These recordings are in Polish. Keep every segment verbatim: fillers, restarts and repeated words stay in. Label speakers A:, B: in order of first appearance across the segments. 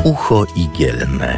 A: Ucho igielne.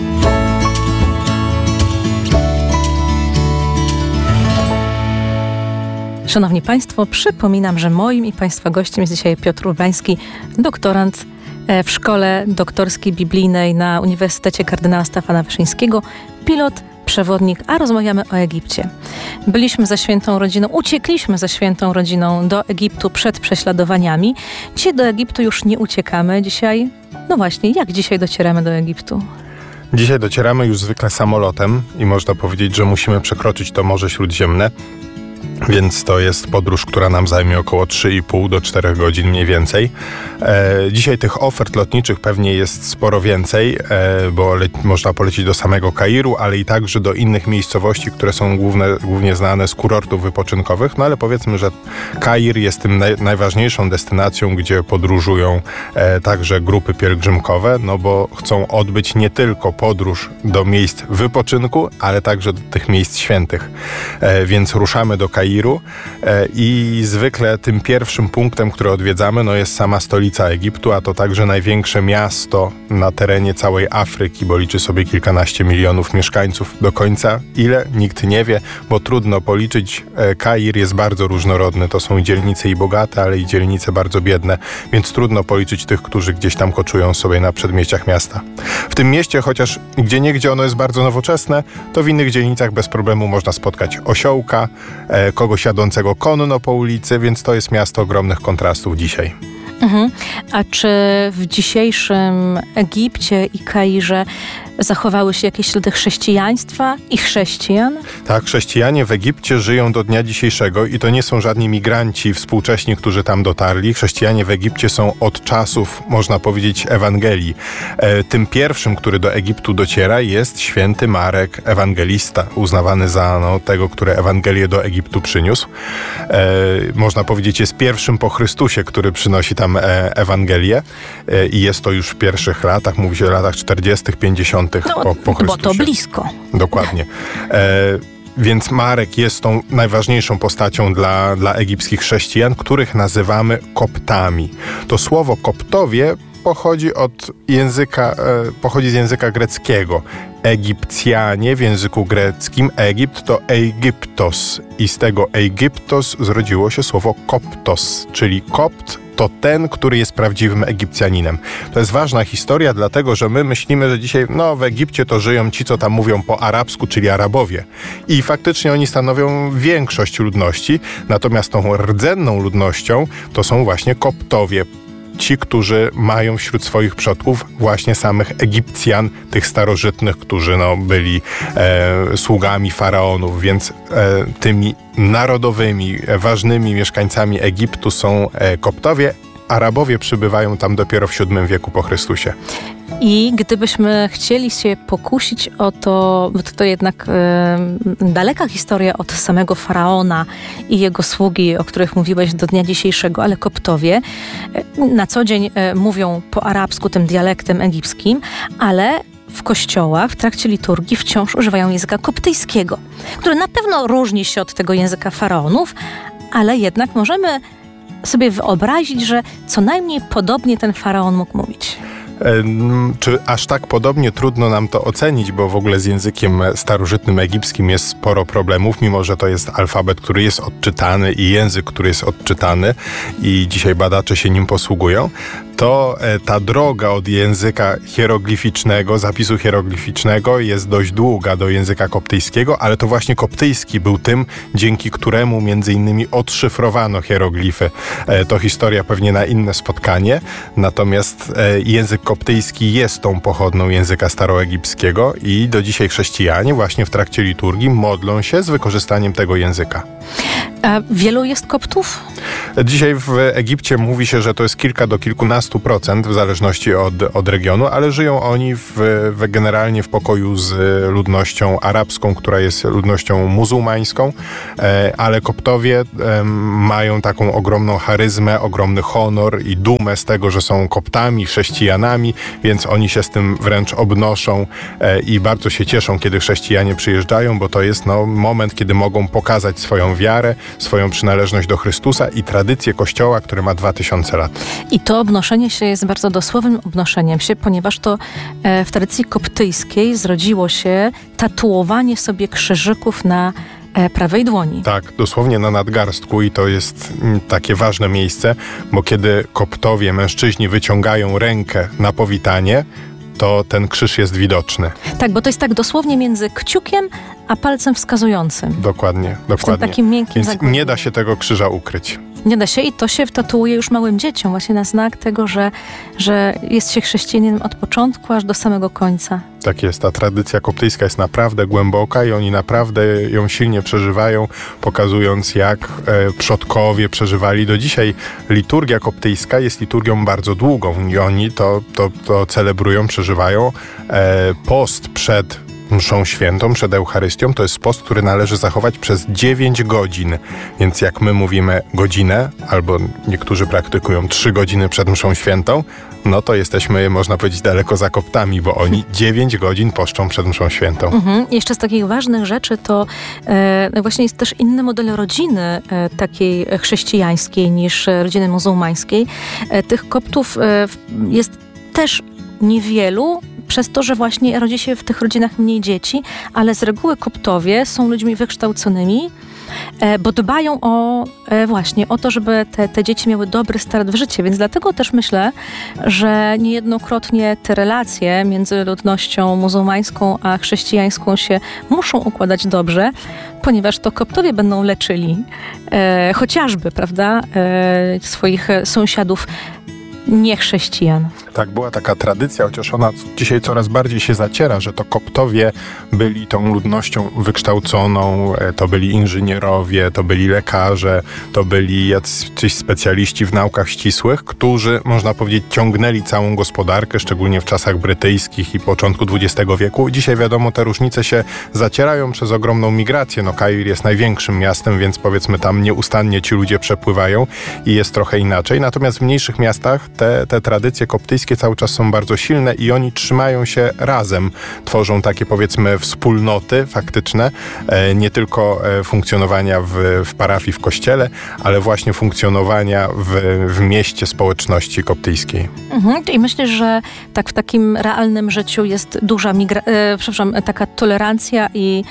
B: Szanowni Państwo, przypominam, że moim i Państwa gościem jest dzisiaj Piotr Urbański, doktorant w Szkole Doktorskiej Biblijnej na Uniwersytecie Kardynała Stefana Wyszyńskiego, pilot, przewodnik, a rozmawiamy o Egipcie. Byliśmy ze świętą rodziną, uciekliśmy ze świętą rodziną do Egiptu przed prześladowaniami. Dzisiaj do Egiptu już nie uciekamy. Dzisiaj, no właśnie, jak dzisiaj docieramy do Egiptu?
C: Dzisiaj docieramy już zwykle samolotem i można powiedzieć, że musimy przekroczyć to Morze Śródziemne. Więc to jest podróż, która nam zajmie około trzy i pół do czterech godzin mniej więcej. E, dzisiaj tych ofert lotniczych pewnie jest sporo więcej, e, bo le- można polecieć do samego Kairu, ale i także do innych miejscowości, które są główne, głównie znane z kurortów wypoczynkowych. No ale powiedzmy, że Kair jest tym naj- najważniejszą destynacją, gdzie podróżują e, także grupy pielgrzymkowe, no bo chcą odbyć nie tylko podróż do miejsc wypoczynku, ale także do tych miejsc świętych. E, więc ruszamy do Kairu. I zwykle tym pierwszym punktem, który odwiedzamy, no jest sama stolica Egiptu, a to także największe miasto na terenie całej Afryki, bo liczy sobie kilkanaście milionów mieszkańców. Do końca ile? Nikt nie wie, bo trudno policzyć. Kair jest bardzo różnorodny. To są dzielnice i bogate, ale i dzielnice bardzo biedne, więc trudno policzyć tych, którzy gdzieś tam koczują sobie na przedmieściach miasta. W tym mieście, chociaż gdzieniegdzie ono jest bardzo nowoczesne, to w innych dzielnicach bez problemu można spotkać osiołka, kogoś jadącego konno po ulicy, więc to jest miasto ogromnych kontrastów dzisiaj.
B: Mhm. A czy w dzisiejszym Egipcie i Kairze zachowały się jakieś ślady chrześcijaństwa i chrześcijan?
C: Tak, chrześcijanie w Egipcie żyją do dnia dzisiejszego i to nie są żadni migranci współcześni, którzy tam dotarli. Chrześcijanie w Egipcie są od czasów, można powiedzieć, Ewangelii. E, tym pierwszym, który do Egiptu dociera, jest święty Marek Ewangelista, uznawany za no, tego, który Ewangelię do Egiptu przyniósł. E, można powiedzieć, jest pierwszym po Chrystusie, który przynosi tam e, Ewangelię e, i jest to już w pierwszych latach, mówi się o latach czterdziestych, pięćdziesiątych
B: No,
C: po, po Chrystusie.
B: bo to blisko.
C: Dokładnie. E, więc Marek jest tą najważniejszą postacią dla, dla egipskich chrześcijan, których nazywamy koptami. To słowo koptowie pochodzi od języka, e, pochodzi z języka greckiego. Egipcjanie w języku greckim, Egipt to Egyptos i z tego Egyptos zrodziło się słowo koptos, czyli kopt to ten, który jest prawdziwym Egipcjaninem. To jest ważna historia, dlatego że my myślimy, że dzisiaj no, w Egipcie to żyją ci, co tam mówią po arabsku, czyli Arabowie. I faktycznie oni stanowią większość ludności, natomiast tą rdzenną ludnością to są właśnie koptowie. Ci, którzy mają wśród swoich przodków właśnie samych Egipcjan, tych starożytnych, którzy no, byli e, sługami faraonów, więc e, tymi narodowymi, ważnymi mieszkańcami Egiptu są e, Koptowie. Arabowie przybywają tam dopiero w siódmym wieku po Chrystusie.
B: I gdybyśmy chcieli się pokusić o to, bo to jednak e, daleka historia od samego faraona i jego sługi, o których mówiłeś do dnia dzisiejszego, ale Koptowie e, na co dzień e, mówią po arabsku, tym dialektem egipskim, ale w kościołach, w trakcie liturgii wciąż używają języka koptyjskiego, który na pewno różni się od tego języka faraonów, ale jednak możemy sobie wyobrazić, że co najmniej podobnie ten faraon mógł mówić.
C: Czy aż tak podobnie trudno nam to ocenić, bo w ogóle z językiem starożytnym egipskim jest sporo problemów, mimo że to jest alfabet, który jest odczytany i język, który jest odczytany i dzisiaj badacze się nim posługują, to ta droga od języka hieroglificznego, zapisu hieroglificznego jest dość długa do języka koptyjskiego, ale to właśnie koptyjski był tym, dzięki któremu między innymi odszyfrowano hieroglify. To historia pewnie na inne spotkanie, natomiast język koptyjski jest tą pochodną języka staroegipskiego i do dzisiaj chrześcijanie właśnie w trakcie liturgii modlą się z wykorzystaniem tego języka.
B: A wielu jest Koptów?
C: Dzisiaj w Egipcie mówi się, że to jest kilka do kilkunastu procent w zależności od, od regionu, ale żyją oni w, w generalnie w pokoju z ludnością arabską, która jest ludnością muzułmańską, e, ale Koptowie e, mają taką ogromną charyzmę, ogromny honor i dumę z tego, że są Koptami, chrześcijanami, więc oni się z tym wręcz obnoszą e, i bardzo się cieszą, kiedy chrześcijanie przyjeżdżają, bo to jest no, moment, kiedy mogą pokazać swoją wiarę, swoją przynależność do Chrystusa i tradycję Kościoła, który ma dwa tysiące lat.
B: I to obnoszenie obnoszenie się jest bardzo dosłownym obnoszeniem się, ponieważ to e, w tradycji koptyjskiej zrodziło się tatuowanie sobie krzyżyków na e, prawej dłoni.
C: Tak, dosłownie na nadgarstku i to jest mm, takie ważne miejsce, bo kiedy koptowie, mężczyźni wyciągają rękę na powitanie, to ten krzyż jest widoczny.
B: Tak, bo to jest tak dosłownie między kciukiem a palcem wskazującym.
C: Dokładnie,
B: W tym
C: dokładnie.
B: takim miękkim
C: Więc
B: zagłębiu.
C: nie da się tego krzyża ukryć.
B: Nie da się i to się tatuuje już małym dzieciom, właśnie na znak tego, że, że jest się chrześcijaninem od początku aż do samego końca.
C: Tak jest, ta tradycja koptyjska jest naprawdę głęboka i oni naprawdę ją silnie przeżywają, pokazując jak e, przodkowie przeżywali. Do dzisiaj liturgia koptyjska jest liturgią bardzo długą i oni to, to, to celebrują, przeżywają. E, post przed mszą świętą, przed Eucharystią, to jest post, który należy zachować przez dziewięć godzin. Więc jak my mówimy godzinę, albo niektórzy praktykują trzy godziny przed mszą świętą, no to jesteśmy, można powiedzieć, daleko za koptami, bo oni dziewięć godzin poszczą przed mszą świętą.
B: Mhm. Jeszcze z takich ważnych rzeczy to e, właśnie jest też inny model rodziny e, takiej chrześcijańskiej niż rodziny muzułmańskiej. E, tych koptów e, jest też niewielu, przez to, że właśnie rodzi się w tych rodzinach mniej dzieci, ale z reguły koptowie są ludźmi wykształconymi, e, bo dbają o e, właśnie o to, żeby te, te dzieci miały dobry start w życie. Więc dlatego też myślę, że niejednokrotnie te relacje między ludnością muzułmańską a chrześcijańską się muszą układać dobrze, ponieważ to koptowie będą leczyli e, chociażby, prawda, e, swoich sąsiadów niechrześcijan.
C: Tak, była taka tradycja, chociaż ona dzisiaj coraz bardziej się zaciera, że to koptowie byli tą ludnością wykształconą, to byli inżynierowie, to byli lekarze, to byli jacyś specjaliści w naukach ścisłych, którzy, można powiedzieć, ciągnęli całą gospodarkę, szczególnie w czasach brytyjskich i początku dwudziestego wieku. Dzisiaj wiadomo, te różnice się zacierają przez ogromną migrację. No, Kair jest największym miastem, więc powiedzmy tam nieustannie ci ludzie przepływają i jest trochę inaczej. Natomiast w mniejszych miastach te, te tradycje koptyjskie cały czas są bardzo silne i oni trzymają się razem, tworzą takie, powiedzmy, wspólnoty faktyczne, e, nie tylko e, funkcjonowania w, w parafii, w kościele, ale właśnie funkcjonowania w, w mieście społeczności koptyjskiej.
B: Mhm. I myślę, że tak w takim realnym życiu jest duża migra- e, przepraszam, taka tolerancja i,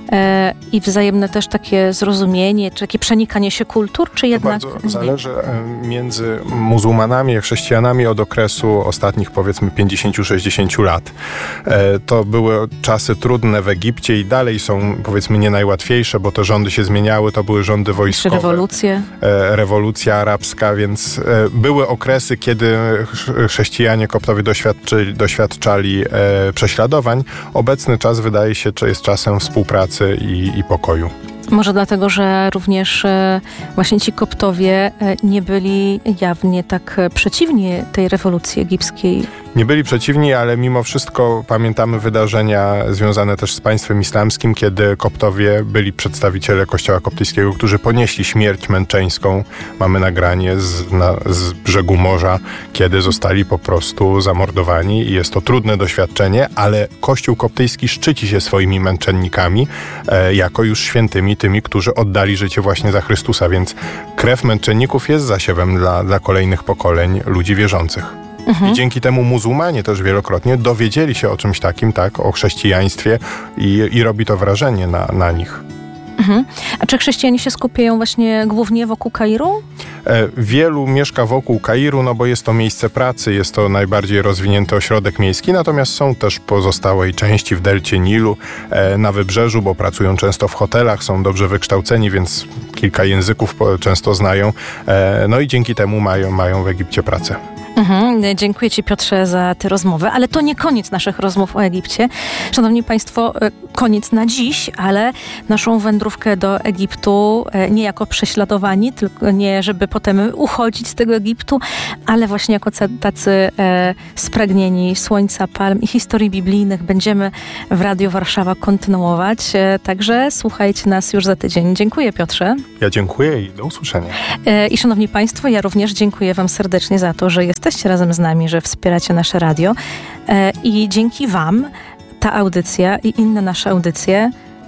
B: e, i wzajemne też takie zrozumienie, czy takie przenikanie się kultur, czy jednak...
C: To bardzo zależy e, między muzułmanami a chrześcijanami od okresu ostatnich, powiedzmy, pięćdziesiąt sześćdziesiąt lat. E, to były czasy trudne w Egipcie i dalej są, powiedzmy, nie najłatwiejsze, bo te rządy się zmieniały, to były rządy wojskowe.
B: Rewolucje.
C: E, rewolucja arabska, więc e, były okresy, kiedy ch- chrześcijanie koptowie doświadczyli, doświadczali e, prześladowań. Obecny czas wydaje się, że jest czasem współpracy i, i pokoju.
B: Może dlatego, że również e, właśnie ci koptowie e, nie byli jawnie tak e, przeciwni tej rewolucji egipskiej.
C: Nie byli przeciwni, ale mimo wszystko pamiętamy wydarzenia związane też z państwem islamskim, kiedy koptowie byli przedstawiciele kościoła koptyjskiego, którzy ponieśli śmierć męczeńską. Mamy nagranie z, na, z brzegu morza, kiedy zostali po prostu zamordowani i jest to trudne doświadczenie, ale kościół koptyjski szczyci się swoimi męczennikami e, jako już świętymi, tymi, którzy oddali życie właśnie za Chrystusa, więc krew męczenników jest zasiewem dla, dla kolejnych pokoleń ludzi wierzących. Mhm. I dzięki temu muzułmanie też wielokrotnie dowiedzieli się o czymś takim, tak, o chrześcijaństwie i, i robi to wrażenie na, na nich.
B: Mhm. A czy chrześcijanie się skupiają właśnie głównie wokół Kairu?
C: E, wielu mieszka wokół Kairu, no bo jest to miejsce pracy, jest to najbardziej rozwinięty ośrodek miejski, natomiast są też pozostałej części w delcie Nilu, e, na wybrzeżu, bo pracują często w hotelach, są dobrze wykształceni, więc kilka języków po, często znają, e, no i dzięki temu mają, mają w Egipcie pracę.
B: Mhm. Dziękuję Ci, Piotrze, za tę rozmowę, ale to nie koniec naszych rozmów o Egipcie. Szanowni Państwo, koniec na dziś, ale naszą wędrówkę do Egiptu nie jako prześladowani, tylko nie żeby potem uchodzić z tego Egiptu, ale właśnie jako tacy e, spragnieni słońca, palm i historii biblijnych będziemy w Radiu Warszawa kontynuować. E, także słuchajcie nas już za tydzień. Dziękuję, Piotrze.
C: Ja dziękuję i do usłyszenia.
B: E, I szanowni Państwo, ja również dziękuję Wam serdecznie za to, że jesteście razem z nami, że wspieracie nasze radio e, i dzięki Wam ta audycja i inne nasze audycje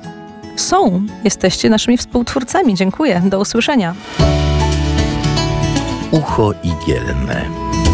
B: są. Jesteście naszymi współtwórcami. Dziękuję. Do usłyszenia.
A: Ucho igielne.